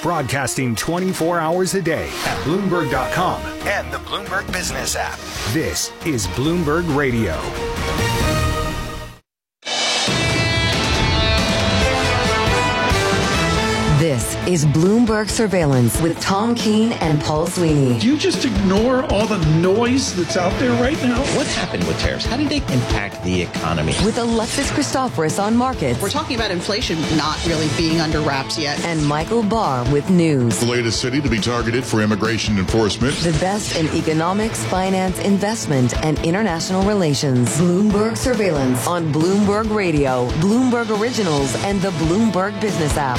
Broadcasting 24 hours a day at Bloomberg.com and the Bloomberg Business app. This is Bloomberg Radio. This is Bloomberg Surveillance with Tom Keene and Paul Sweeney. Do you just ignore all the noise that's out there right now? What happened with tariffs? How did they impact the economy? With Alexis Christoforous on markets. We're talking about inflation not really being under wraps yet. And Michael Barr with news. The latest city to be targeted for immigration enforcement. The best in economics, finance, investment, and international relations. Bloomberg Surveillance on Bloomberg Radio, Bloomberg Originals, and the Bloomberg Business app.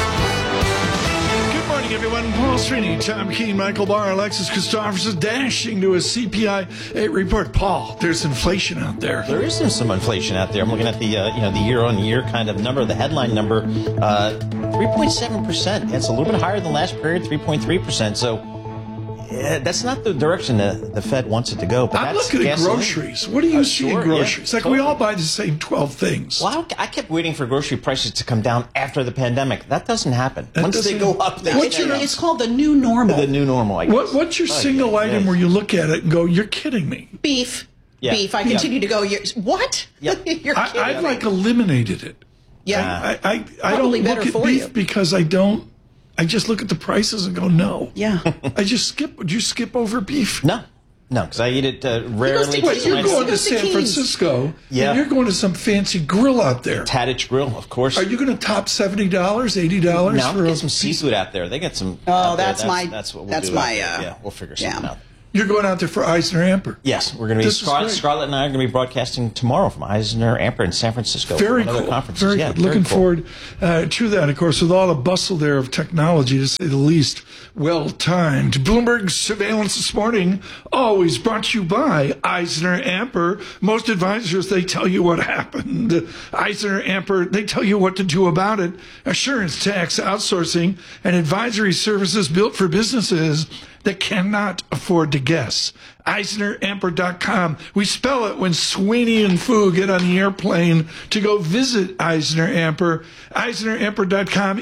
Good morning, everyone. Paul Sweeney, Tom Keene, Michael Barr, Alexis Christoforous dashing to a CPI report. Paul, there's inflation out there. There is some inflation out there. I'm looking at the the year-on-year kind of number, the headline number, 3.7%. It's a little bit higher than last period, 3.3%. So that's not the direction the Fed wants it to go. But I'm looking at groceries. What do you see in groceries? Yeah, we all buy the same 12 things. Well, I kept waiting for grocery prices to come down after the pandemic. That doesn't happen. Once they go up, it's called the new normal. The new normal, I guess. What's your single item where you look at it and go, you're kidding me? Beef. Yeah. Beef. I continue to go, what? Yep. You're kidding I've me. eliminated it. Yeah. I don't look better at for beef you. because I just look at the prices and go, no. Yeah. I just skip. Would you skip over beef? No, because I eat it rarely. Wait, you're going to to San Keens. Francisco, Yeah. and you're going to some fancy grill out there. Taddich Grill, of course. Are you going to top $70, $80 No, for get some seafood out there. They get some. Oh, out there. that's my- That's what we'll that's do. my, Yeah, we'll figure something out. You're going out there for Eisner Amper. Yes, we're going to be. This is great. Scarlett and I are going to be broadcasting tomorrow from Eisner Amper in San Francisco. Very for one of cool. the conferences. Very Yeah, good. Looking cool. forward to that, of course, with all the bustle there of technology, to say the least. Well timed. Bloomberg Surveillance this morning, always brought to you by Eisner Amper. Most advisors, they tell you what happened. Eisner Amper, they tell you what to do about it. Assurance, tax, outsourcing, and advisory services built for businesses that cannot afford to guess. EisnerAmper.com. We spell it when Sweeney and Fu get on the airplane to go visit Eisner Amper. EisnerAmper.com,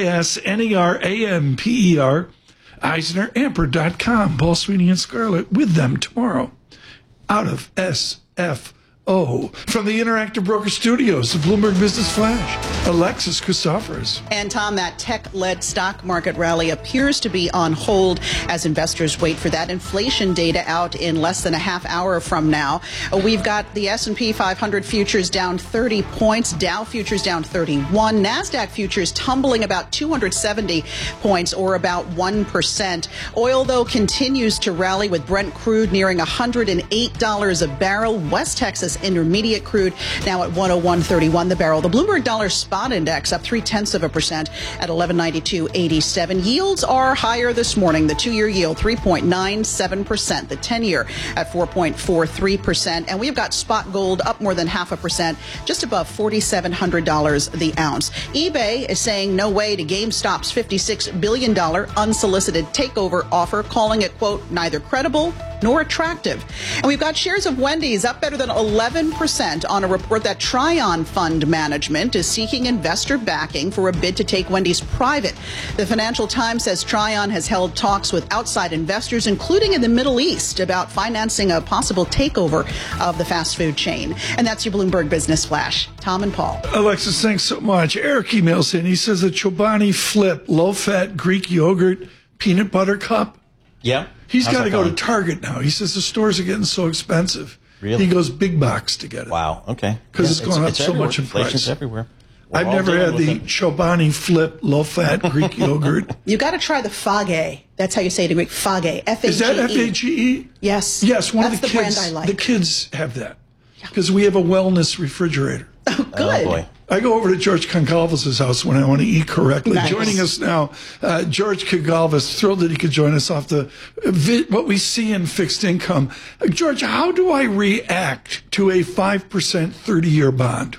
EisnerAmper. EisnerAmper.com. Paul Sweeney and Scarlett with them tomorrow out of SFO. From the Interactive Broker Studios, the Bloomberg Business Flash, Alexis Christoforous. And Tom, that tech-led stock market rally appears to be on hold as investors wait for that inflation data out in less than a half hour from now. We've got the S&P 500 futures down 30 points, Dow futures down 31, NASDAQ futures tumbling about 270 points or about 1%. Oil, though, continues to rally with Brent crude nearing $108 a barrel. West Texas Intermediate crude now at 101.31 the barrel. The Bloomberg Dollar Spot Index up 0.3% at 1192.87. Yields are higher this morning. The 2-year yield 3.97%. The 10-year at 4.43%. And we've got spot gold up more than 0.5%, just above $4,700 the ounce. eBay is saying no way to GameStop's $56 billion unsolicited takeover offer, calling it, quote, neither credible nor attractive. And we've got shares of Wendy's up better than 11% on a report that Tryon Fund Management is seeking investor backing for a bid to take Wendy's private. The Financial Times says Tryon has held talks with outside investors, including in the Middle East, about financing a possible takeover of the fast food chain. And that's your Bloomberg Business Flash. Tom and Paul. Alexis, thanks so much. Eric emails in. He says a Chobani Flip low-fat Greek yogurt peanut butter cup. Yeah. He's How's got to that go to going? Target now. He says the stores are getting so expensive. Really? He goes big box to get it. Wow. Okay. 'Cause it's gone up so everywhere. much in Inflation's price. everywhere. We're I've all never dealing had with the it. Chobani Flip low-fat Greek yogurt. You got to try the Fage. That's how you say it in Greek. Fage. F-A-G-E. Is that F-A-G-E? Yes. Yes, one That's of the the kids. brand I like. The kids have that because we have a wellness refrigerator. Oh, good. Oh, boy. I go over to George Congalvis' house when I want to eat correctly. Nice. Joining us now, George Congalvis, thrilled that he could join us off the what we see in fixed income. George, how do I react to a 5% 30-year bond?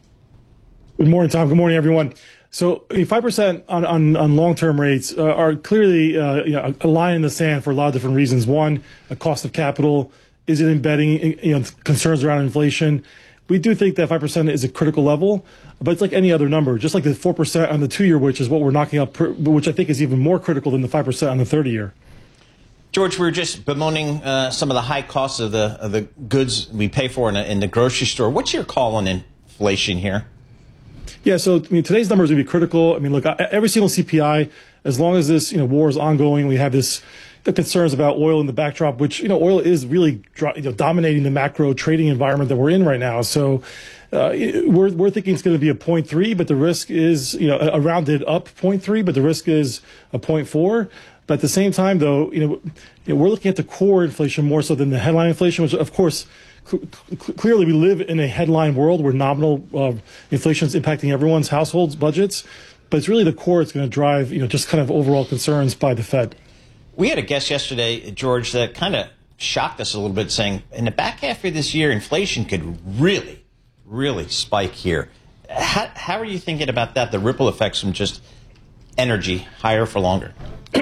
Good morning, Tom. Good morning, everyone. So 5% on long-term rates are clearly a line in the sand for a lot of different reasons. One, a cost of capital. Is it embedding concerns around inflation? we do think that 5% is a critical level, but it's like any other number, just like the 4% on the 2-year, which is what we're knocking up, which I think is even more critical than the 5% on the 30-year. George, we were just bemoaning some of the high costs of the goods we pay for in the grocery store. What's your call on inflation here? Yeah, so today's numbers would be critical. Look, every single CPI, as long as this war is ongoing, we have the concerns about oil in the backdrop, which oil is really dominating the macro trading environment that we're in right now. So we're thinking it's going to be a 0.3, but the risk is a rounded up 0.3, but the risk is a 0.4. But at the same time, though, we're looking at the core inflation more so than the headline inflation, which, of course, clearly we live in a headline world where nominal inflation is impacting everyone's households' budgets. But it's really the core that's going to drive, just kind of overall concerns by the Fed. We had a guest yesterday, George, that kind of shocked us a little bit, saying in the back half of this year, inflation could really, really spike here. How are you thinking about that, the ripple effects from just energy higher for longer?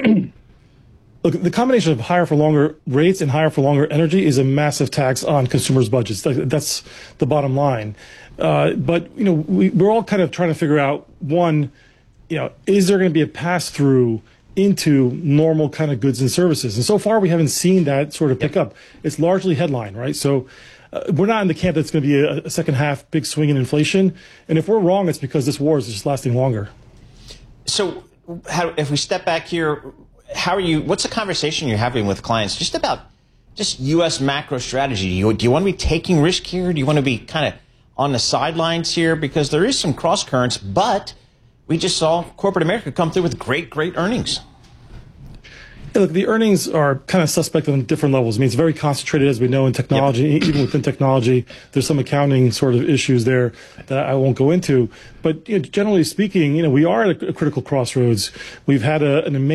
Look, the combination of higher for longer rates and higher for longer energy is a massive tax on consumers' budgets. That's the bottom line. But we're all kind of trying to figure out, one, is there going to be a pass-through into normal kind of goods and services? And so far, we haven't seen that sort of pick up. It's largely headline, right? So we're not in the camp that's going to be a second half big swing in inflation. And if we're wrong, it's because this war is just lasting longer. So if we step back here, what's the conversation you're having with clients just about U.S. macro strategy? Do you want to be taking risk here? Do you want to be kind of on the sidelines here? Because there is some cross currents, but we just saw corporate America come through with great earnings. Yeah, look, the earnings are kind of suspect on different levels. It's very concentrated, as we know, in technology. Yep. Even within technology, there's some accounting sort of issues there that I won't go into. But generally speaking, we are at a critical crossroads. We've had an amazing